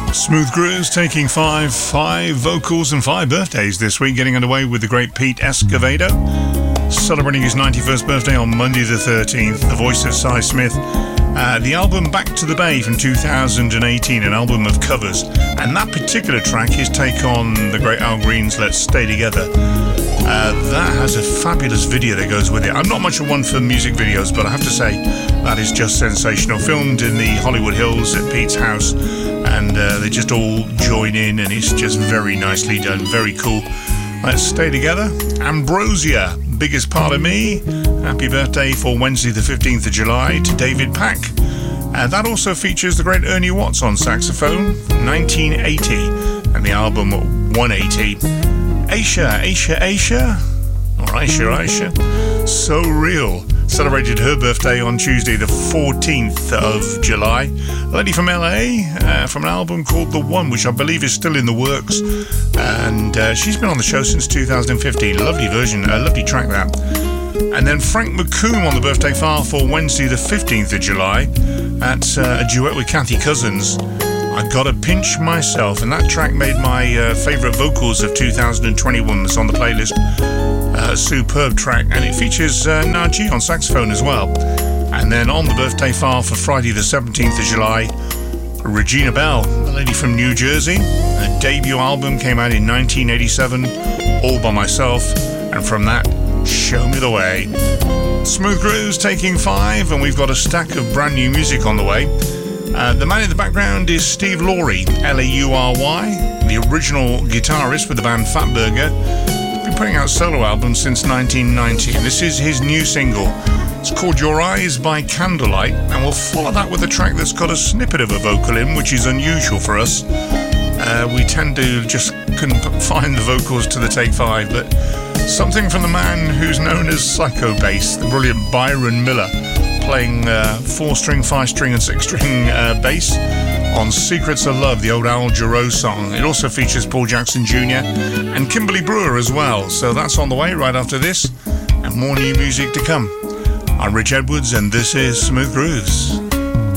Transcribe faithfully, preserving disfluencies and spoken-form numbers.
Smooth Grooves taking five, five vocals and five birthdays this week, getting underway with the great Pete Escovedo, celebrating his ninety-first birthday on Monday the thirteenth, the voice of Cy Smith. Uh, the album Back to the Bay from two thousand eighteen, an album of covers, and that particular track, his take on the great Al Green's Let's Stay Together. Uh, that has a fabulous video that goes with it. I'm not much of one for music videos, but I have to say that is just sensational. Filmed in the Hollywood Hills at Pete's house, and uh, they just all join in, and it's just very nicely done, very cool. Let's Stay Together. Ambrosia, Biggest Part of Me. Happy birthday for Wednesday the fifteenth of July to David Pack. Uh, that also features the great Ernie Watts on saxophone, nineteen eighty, and the album one eighty. Aisha, Aisha, Aisha, or Aisha, Aisha, So Real, celebrated her birthday on Tuesday the fourteenth of July. A lady from L A, uh, from an album called The One, which I believe is still in the works, and uh, she's been on the show since two thousand fifteen. Lovely version, a lovely track that. And then Frank McComb on the birthday file for Wednesday the fifteenth of July. That's uh, a duet with Kathy Cousins, I Gotta Pinch Myself, and that track made my uh, favourite vocals of two thousand twenty-one. That's on the playlist. Uh, superb track, and it features uh, Najee on saxophone as well. And then on the birthday file for Friday the seventeenth of July, Regina Belle, the lady from New Jersey. Her debut album came out in nineteen eighty-seven, All By Myself, and from that, Show Me The Way. Smooth Grooves taking five, and we've got a stack of brand new music on the way. Uh, the man in the background is Steve Laury, L A U R Y, the original guitarist with the band Fatburger. He's been putting out solo albums since nineteen ninety, and this is his new single. It's called Your Eyes by Candlelight, and we'll follow that with a track that's got a snippet of a vocal in, which is unusual for us. Uh, we tend to just couldn't find the vocals to the take five, but something from the man who's known as Psycho Bass, the brilliant Byron Miller, playing uh, four-string, five-string and six-string uh, bass on Secrets of Love, the old Al Jarreau song. It also features Paul Jackson Junior and Kimberly Brewer as well. So that's on the way right after this, and more new music to come. I'm Rich Edwards, and this is Smooth Grooves.